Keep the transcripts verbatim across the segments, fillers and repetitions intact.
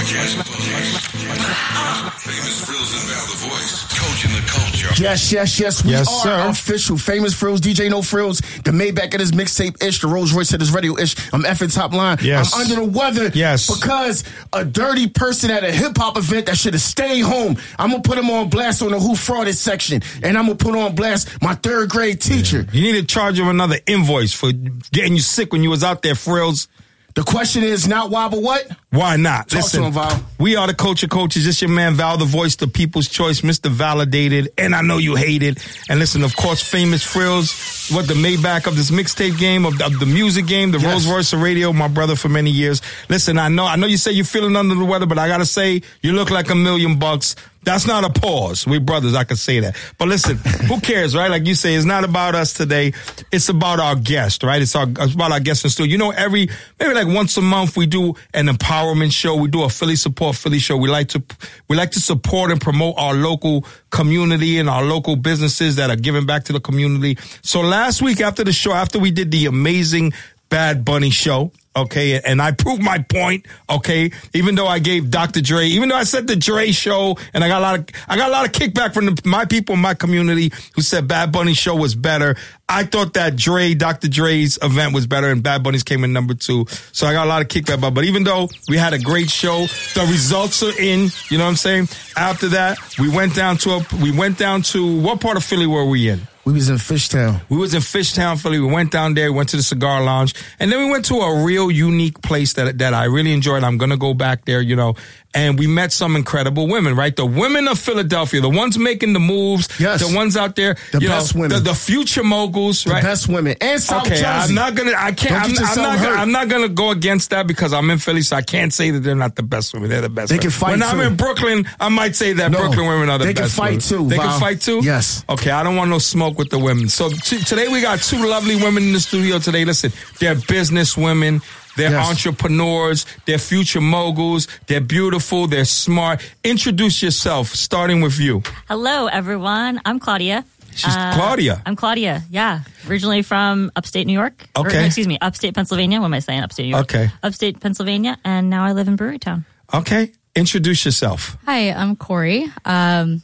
Famous Frills and Val the Voice, coaching the culture. Yes, yes, yes. We Yes, are sir. official. Famous Frills, D J No Frills, the Maybach at his mixtape ish, the Rolls Royce at his radio ish. I'm effing top line. Yes. I'm under the weather. Yes. Because a dirty person at a hip hop event that should have stayed home. I'm gonna put him on blast on the Who Frauded section, and I'm gonna put on blast my third grade teacher. You need to charge him another invoice for getting you sick when you was out there, Frills. The question is not why, but what? Why not? Talk Listen, to him, Val. we are the Culture Coaches. It's your man, Val, the voice, the people's choice, Mister Validated, and I know you hate it. And listen, of course, Famous Frills, what the Maybach of this mixtape game, of, of the music game, the Yes. Rolls Royce of radio, my brother for many years. Listen, I know, I know you say you're feeling under the weather, but I gotta say, you look like a million bucks. That's not a pause. We brothers, I can say that. But listen, who cares, right? Like you say, it's not about us today. It's about our guest, right? It's, our, it's about our guests in the studio. You know, every, maybe like once a month we do an empowerment show. We do a Philly Support Philly show. We like to, we like to support and promote our local community and our local businesses that are giving back to the community. So last week after the show, after we did the amazing Bad Bunny show, okay, and I proved my point, okay, even though I gave Doctor Dre, even though I said the Dre show, and I got a lot of, I got a lot of kickback from the, my people in my community who said Bad Bunny show was better. I thought that Dre, Doctor Dre's event was better, and Bad Bunny's came in number two. So I got a lot of kickback, but, but even though we had a great show, the results are in, you know what I'm saying? After that, we went down to a, we went down to, what part of Philly were we in? We was in Fishtown. We was in Fishtown, Philly. We went down there, we went to the cigar lounge, and then we went to a real unique place that that I really enjoyed. I'm going to go back there, you know, and we met some incredible women, right? The women of Philadelphia, the ones making the moves, Yes. the ones out there, The you best know, women. The, the future moguls, The right? best women. And South Okay, Jersey. I'm not gonna. I can't. Don't I'm, get I'm yourself not. Gonna, hurt. I'm not gonna go against that because I'm in Philly, so I can't say that they're not the best women. They're the best. They women. can fight, When I'm too. in Brooklyn, I might say that No, Brooklyn women are the they can best. fight, women. too, They Val. can fight too. Yes. Okay, I don't want no smoke with the women. So t- today we got two lovely women in the studio today. Listen, they're business women. They're Yes. entrepreneurs. They're future moguls. They're beautiful. They're smart. Introduce yourself, starting with you. Hello, everyone. I'm Claudia. She's Claudia. I'm Claudia, yeah. Originally from upstate New York. Or, Okay. excuse me, upstate Pennsylvania. What am I saying? Upstate New York. Okay. Upstate Pennsylvania, and now I live in Brewerytown. Okay, introduce yourself. Hi, I'm Corey. Um,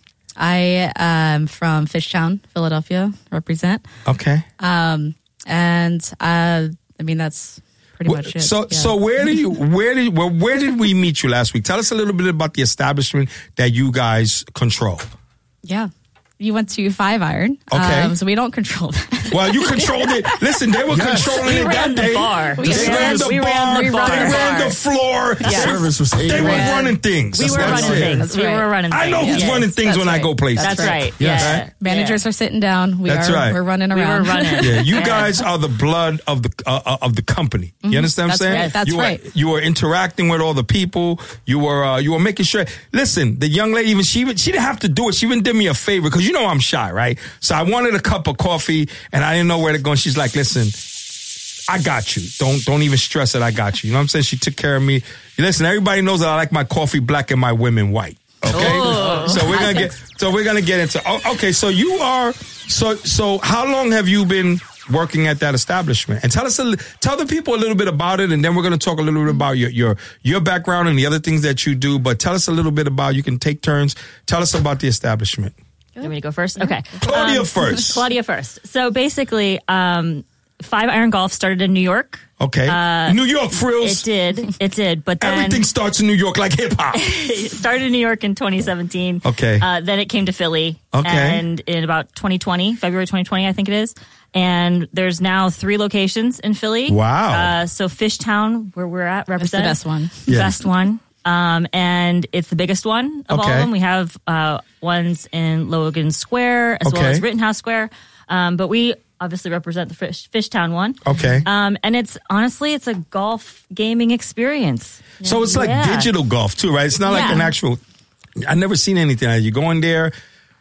I am from Fishtown, Philadelphia, represent. Okay. Um, and uh, I mean, that's pretty Wh- much it. So, yeah. so where did you, where did, well, where did we meet you last week? Tell us a little bit about the establishment that you guys control. Yeah. You went to Five Iron. Okay. Um, so we don't control that. Well, you controlled it. Listen, they were Yes. controlling We it ran that the day. bar. We They ran- ran the we bar. ran the bar. They ran the floor. The service was They were A-one. running things. We were That's running it. things. That's we right. were running things. I know who's Yes. running things That's when I right. go places. That's right. Yes. Yeah. Managers yeah. are sitting down. We That's are. right. We're running We around. were running. Yeah, you Yeah. guys are the blood of the uh, uh, of the company. You understand what I'm That's saying? right. That's you right. Were, you were interacting with all the people. You were uh, you were making sure. Listen, the young lady even she even she didn't have to do it. She even did me a favor because you know I'm shy, right? So I wanted a cup of coffee and I didn't know where to go. And she's like, "Listen, I got you. Don't don't even stress it. I got you." You know what I'm saying? She took care of me. Listen, everybody knows that I like my coffee black and my women white. Okay, Oh. so we're gonna get so we're gonna get into. Oh, okay, so you are so so. How long have you been working at that establishment? And tell us a, li- tell the people a little bit about it, and then we're gonna talk a little bit about your your your background and the other things that you do. But tell us a little bit about. You can take turns. Tell us about the establishment. You want me to go first? Okay. Claudia Um, first. Claudia first. So basically, um, Five Iron Golf started in New York. Okay, Uh, New York frills. It did. It did. But then Everything starts in New York, like hip hop. it started in New York in twenty seventeen. Okay. Uh, then it came to Philly. Okay. And in about twenty twenty, February twenty twenty, I think it is. And there's now three locations in Philly. Wow. Uh, so Fishtown, where we're at, That's the represent. best one. The Yeah. best one. Um, and it's the biggest one of all Okay. of them. We have uh, ones in Logan Square as well Okay. as Rittenhouse Square. Um, but we obviously represent the Fish, Fishtown one. Okay. Um, and it's honestly, it's a golf gaming experience. So it's like Yeah. digital golf too, right? It's not like Yeah. an actual. I've never seen anything. You go in there,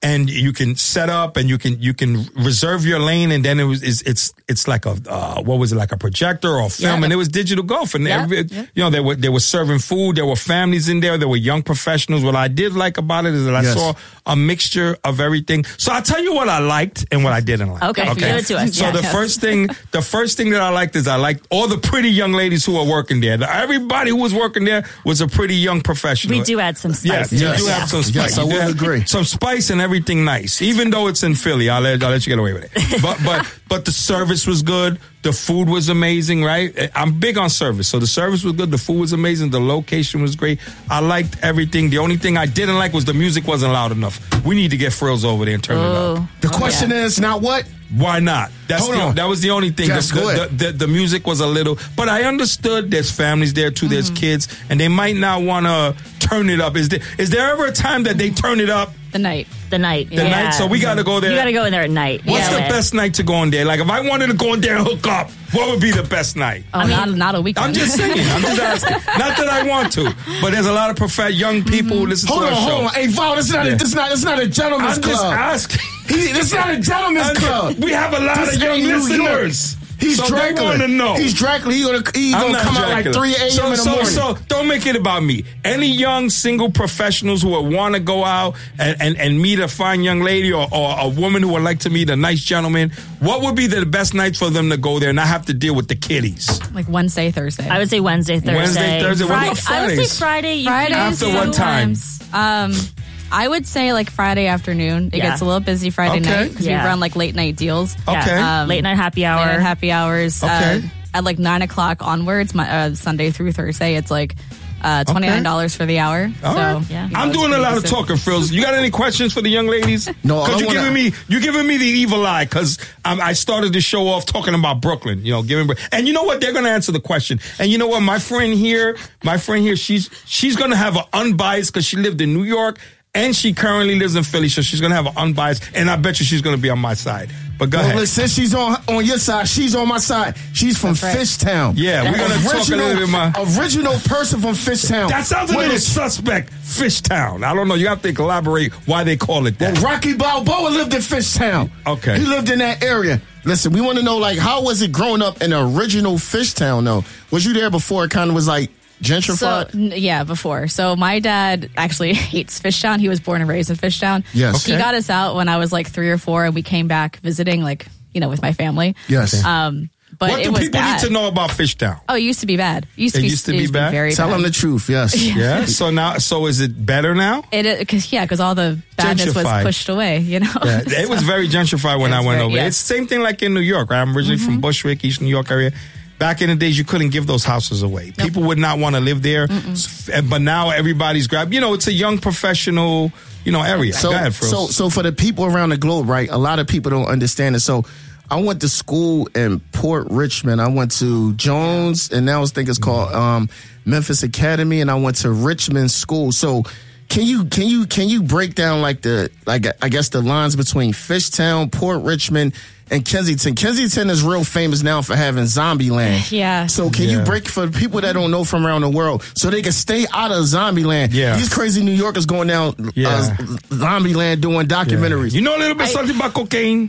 and you can set up and you can you can reserve your lane, and then it was it's it's, it's like a uh, what was it like a projector or a film, Yeah. and it was digital golf, and Yeah. every, Yeah. you know they were they were serving food, there were families in there, there were young professionals. What I did like about it is that I Yes. saw a mixture of everything. So I'll tell you what I liked and what I didn't like. Okay, give it to us. So Yeah. the Yes. first thing, the first thing that I liked is I liked all the pretty young ladies who were working there. Everybody who was working there was a pretty young professional. We do add some spice. Yes, to you it. do Yeah. have some spice. Yes, I You do will have agree. Some spice and everything nice. Even though it's in Philly, I'll let, I'll let you get away with it. But but but the service was good. The food was amazing, right? I'm big on service. So the service was good. The food was amazing. The location was great. I liked everything. The only thing I didn't like was the music wasn't loud enough. We need to get Frills over there and turn it up. Oh. The question is not what? Why not? That's Hold the, on. that was the only thing. Yes, the, go the, ahead. the, the music was a little, but I understood there's families there too, there's kids, and they might not want to turn it up. Is there is there ever a time that they turn it up? The night. The night. The night? So we got to go there. You got to go in there at night. What's yeah. the best night to go in there? Like if I wanted to go in there and hook up, what would be the best night? Oh, not, not a weekend. I'm just saying. I'm just asking. Not that I want to, but there's a lot of prof- young people who listen Hold to on, our show. hold on. Hey, Val, this is not, Yeah. a, this not, this not a gentleman's I'm club. just asking. He, this is not a gentleman's I'm- club. We have a lot This of young ain't New listeners. York. He's so Dracula. They want to know. He's Dracula. He gonna, he I'm gonna not come out like Dracula. three a.m. so, in the so, morning. So don't make it about me. Any young single professionals who would want to go out and, and, and meet a fine young lady or, or a woman who would like to meet a nice gentleman, what would be the best night for them to go there and not have to deal with the kiddies? Like Wednesday, Thursday. I would say Wednesday, Thursday. Wednesday, Thursday. What Friday, about I would say Fridays? Friday. You Fridays. After what time? sometimes. Um, I would say like Friday afternoon. It Yeah. gets a little busy Friday Okay. night because Yeah. we run like late night deals. Yeah. Okay. Um, Late night happy hour. Late night happy hours. Okay. Uh, at like nine o'clock onwards, my, uh, Sunday through Thursday, it's like uh, twenty-nine dollars for the hour. All so, right. Yeah. you know, I'm it's doing a pretty lot of decent. talking, Frills. You got any questions for the young ladies? No, I because you're wanna- giving me you're giving me the evil eye because I started the show off talking about Brooklyn. You know, giving and you know what? They're going to answer the question. And you know what? My friend here, my friend here, she's she's going to have an unbiased because she lived in New York. And she currently lives in Philly, so she's going to have an unbiased, and I bet you she's going to be on my side. But go well, ahead. listen, since she's on on your side, she's on my side. She's from right. Fishtown. Yeah, we're gonna talk a Original- little bit more. Original person from Fishtown. That sounds a What little is- suspect. Fishtown. I don't know. You have to elaborate why they call it that. Well, Rocky Balboa lived in Fishtown. Okay. He lived in that area. Listen, we want to know, like, how was it growing up in the original Fishtown, though? Was you there before it kind of was, like, So, gentrified? n- yeah, before. So my dad actually hates Fishtown. He was born and raised in Fishtown. Yes. He Okay. got us out when I was like three or four, and we came back visiting, like, you know, with my family. Yes. Um, but what it do was people bad. need to know about Fishtown? Oh, it used to be bad. It used to It be, used to be bad? very Tell bad. them the truth, yes. Yeah. So now, so is it better now? It because yeah, because all the badness was Gentrified. pushed away. You know. Yeah, it was very gentrified when It I was went very- over. yes. It's the same thing like in New York. Right? I'm originally from Bushwick, East New York area. Back in the days, you couldn't give those houses away. People would not want to live there. S- But now everybody's grab. You know, it's a young professional, you know, area. So, Go ahead, Frills. so, so for the people around the globe, right? A lot of people don't understand it. So, I went to school in Port Richmond. I went to Jones, and now I think it's called um, Memphis Academy, and I went to Richmond School. So, can you can you can you break down like the like I guess the lines between Fishtown, Port Richmond, and Kensington? Kensington is real famous now for having Zombieland. Yeah. So can you Yeah. break for the people that don't know from around the world so they can stay out of Zombieland? Yeah. These crazy New Yorkers going down Yeah. uh, Zombieland doing documentaries. You know a little bit something about cocaine?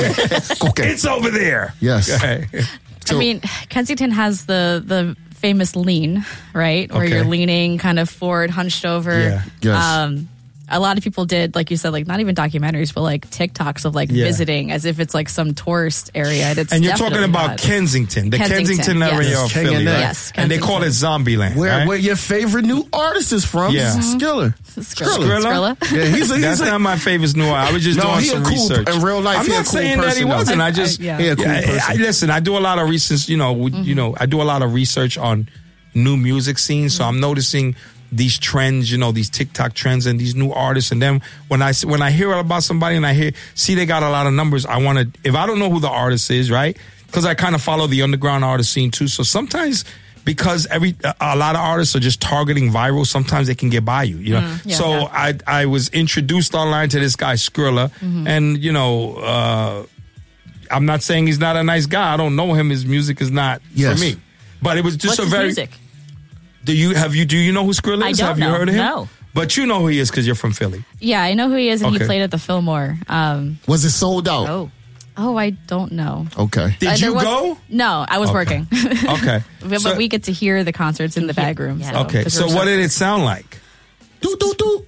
Okay. It's over there. Yes. Okay. So- I mean, Kensington has the the famous lean, right? Where Okay. you're leaning kind of forward, hunched over. Yeah. Yes. Um, a lot of people did, like you said, like not even documentaries, but like TikToks of like Yeah. visiting as if it's like some tourist area. And, it's And you're talking definitely about not. Kensington, the Kensington, Kensington, area yes. of King Philly, and right? that. Yes, and they call it Zombieland, where right? where your favorite new artist is from? Yeah. Skiller. Skrilla. Skrilla? Skrilla. Yeah, he's a, he's That's a, not my favorite new. I was just No, doing he a some cool- research. in real life, I'm he a not cool saying that he person, though. wasn't. I, I- just, I- yeah. He a cool I- I- person. I- listen, I do a lot of research. You know, we, you know, I do a lot of research on new music scenes. So I'm noticing these trends. You know, these TikTok trends and these new artists. And then when I when I hear about somebody and I hear see they got a lot of numbers, I want to. If I don't know who the artist is, right? Because I kind of follow the underground artist scene too. So sometimes. Because every a lot of artists are just targeting viral, sometimes they can get by you. You know, Mm, yeah, so yeah. I I was introduced online to this guy Skrilla, Mm-hmm. and you know, uh, I'm not saying he's not a nice guy. I don't know him. His music is not Yes. for me. But it was just What's a his very. music? Do you have you do you know who Skrilla I is? don't have you know. heard of him? No. But you know who he is because you're from Philly. Yeah, I know who he is, and Okay. he played at the Fillmore. Um, Was it sold out? Oh, oh, I don't know. Okay. Did Uh, there you was- go? No, I was Okay. working. Okay. but, So- but we get to hear the concerts in the bag room. Yeah. So, Okay. 'cause So we're what did it sound like? Do, do, do.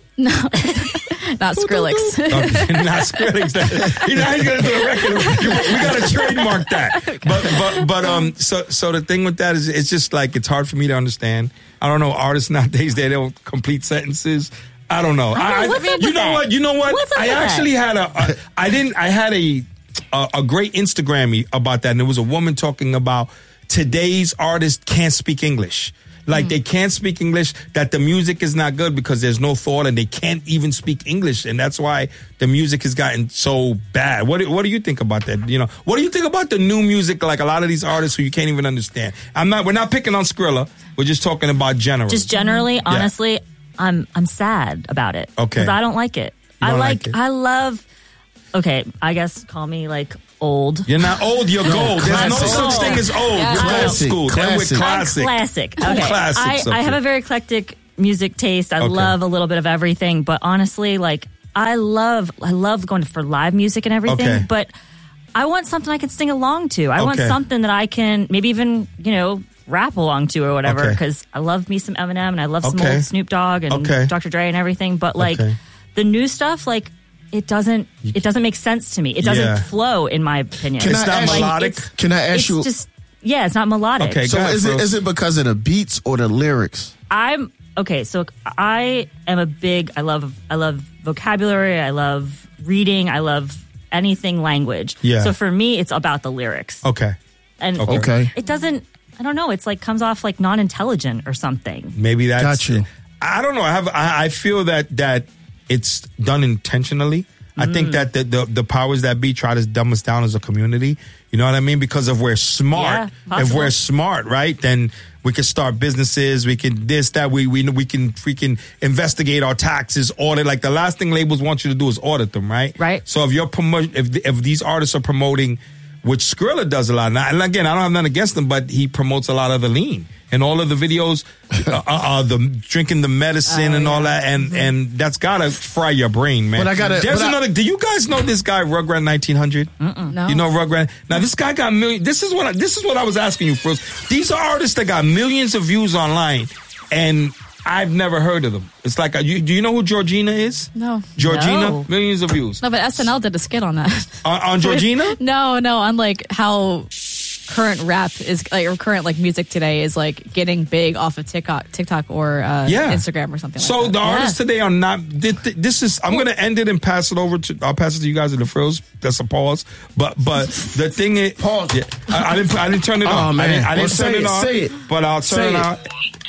Not Skrillex. Okay, not Skrillex. You know, he's gonna do a record. We gotta trademark that. But but but um. So so the thing with that is, it's just like it's hard for me to understand. I don't know artists nowadays. They don't complete sentences. I don't know. I, what's up you with know that? what? You know what? What's up I with actually had a, a. I didn't. I had a a, a great Instagram about that, and there was a woman talking about today's artists can't speak English. Like they can't speak English, that the music is not good because there's no thought, and they can't even speak English, and that's why the music has gotten so bad. What do, what do you think about that? You know, what do you think about the new music? Like a lot of these artists who you can't even understand. I'm not. We're not picking on Skrilla. We're just talking about general. just generally, honestly, I'm I'm sad about it. Okay. because I don't like it. I don't like, like it. I love. Okay, I guess call me like old. You're not old. You're gold. There's no classic. such thing as old. Yeah. You're old Classic, school. Then we're classic. classic. I'm classic. Cool Okay. classics I, up I have here. a very eclectic music taste. I Okay. love a little bit of everything, but honestly, like I love I love going for live music and everything, Okay. but I want something I can sing along to. I want Okay. something that I can maybe even, you know, rap along to or whatever, Okay. because I love me some Eminem and I love some Okay. old Snoop Dogg and Okay. Doctor Dre and everything, but like Okay. the new stuff, like it doesn't it doesn't make sense to me. It doesn't Yeah. flow in my opinion. Can It's I not ask you- melodic? it's- Can I ask it's you? just yeah, it's not melodic. Okay. so Go ahead, is it Froze. is it because of the beats or the lyrics? I'm okay. So I am a big. I love. I love vocabulary. I love reading. I love anything language. Yeah. So for me, it's about the lyrics, Okay. and Okay. Okay. it doesn't. I don't know. It's like comes off like non-intelligent or something. Maybe that's. Got you. I don't know. I have. I, I feel that that it's done intentionally. I think that the, the the powers that be try to dumb us down as a community. You know what I mean? Because if we're smart, Yeah, if we're possible. smart, right, then we can start businesses. We can this that we we we can freaking investigate our taxes, audit. Like the last thing labels want you to do is audit them, right? Right. So if you're promote, if if these artists are promoting, which Skrilla does a lot, and, I, and again, I don't have nothing against him, but he promotes a lot of the lean and all of the videos, uh, uh, the drinking the medicine Oh, and all yeah. that, and and that's gotta fry your brain, man. But I gotta- There's but I- another. Do you guys know this guy Rugrat nineteen hundred? No. You know Rugrat. Now this guy got million. This is what I, this is what I was asking you first. These are artists that got millions of views online, and I've never heard of them. It's like, you, do you know who Georgina is? No. Georgina, No. millions of views No, but S N L did a skit on that. on, on Georgina. No, no, on like how current rap is like or current like music today is like getting big off of TikTok, TikTok or uh, Yeah. Instagram or something. So like the that. artists today are not. th- th- This is. I'm going to end it and pass it over to. I'll pass it to you guys in the frills. That's a pause. But but the thing is, Pause. Yeah, I, I didn't. I didn't turn it Oh, on. I man. didn't, I Well, didn't turn say it it, on. say it. But I'll Say turn it it. on.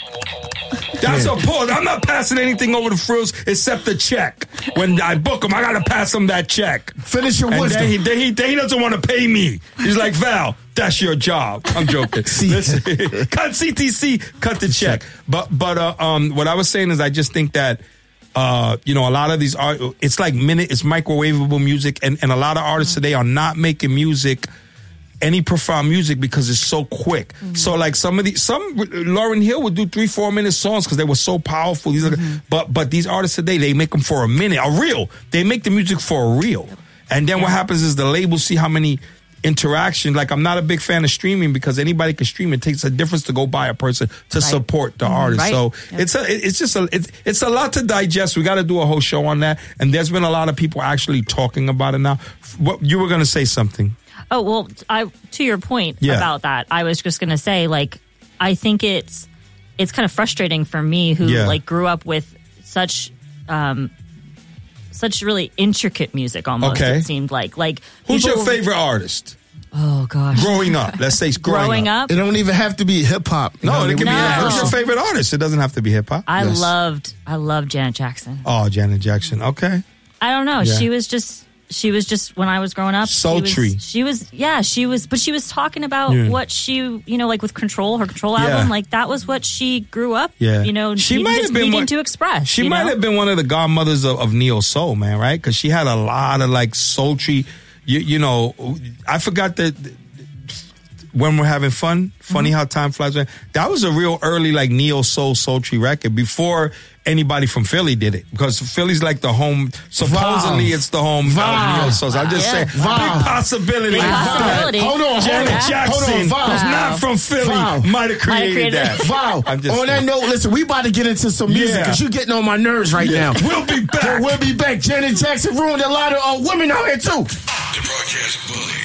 That's a pause. I'm not passing anything over to frills except the check. When I book him, I got to pass him that check. Finish your And wisdom. then he, then, he, then he doesn't want to pay me. He's like, Val, that's your job. I'm joking. Listen, cut C T C, cut the check. But but uh, um, what I was saying is, I just think that uh, you know, a lot of these art, it's like minute, it's microwavable music, and and a lot of artists today are not making music. Any profound music because it's so quick. So like some of the some Lauryn Hill would do three four minute songs because they were so powerful. These are, but but these artists today, they make them for a minute, a reel. They make the music for a reel, and then what happens is the labels see how many interaction. Like I'm not a big fan of streaming because anybody can stream. It takes a difference to go buy a person to support the artist. Right. So Yep. it's a it's just a it's it's a lot to digest. We got to do a whole show on that, and there's been a lot of people actually talking about it now. What you were going to say something? Oh, well, I to your point Yeah. about that, I was just going to say, like, I think it's it's kind of frustrating for me who Yeah. like grew up with such um such really intricate music almost, Okay. it seemed like. Like Who's people- your favorite artist Oh gosh. growing up? Let's say growing, Growing up, It don't even have to be hip hop. No, it can No. be who's your favorite artist. It doesn't have to be hip hop. I Yes. loved I loved Janet Jackson. Oh, Janet Jackson. Okay. I don't know. Yeah. She was just she was just when I was growing up. Sultry. She was, she was yeah. She was, but she was talking about Yeah. what she you know like with Control, her Control Yeah. album. Like that was what she grew up. Yeah. You know, She needing might to- have been needing one- to express. She you might know? have been one of the godmothers of, of neo soul, man, right? Because she had a lot of like sultry. You, you know, I forgot that. When We're Having Fun, Funny Mm-hmm. How Time Flies. That was a real early like neo soul sultry record before anybody from Philly did it, because Philly's like the home. Supposedly, Wow. it's the home Wow. of neo souls. I'm just Yeah. saying, Wow. big possibility. Big that possibility. Hold on, hold Janet on. Jackson, Hold on, Wow. who's not from Philly, Wow. might have created, created that. it. Wow. I'm just On that saying. note, listen, we about to get into some music Yeah. because you're getting on my nerves right now. We'll be back. Yeah, we'll be back. Janet Jackson ruined a lot of uh, women out here, too. The broadcast bully.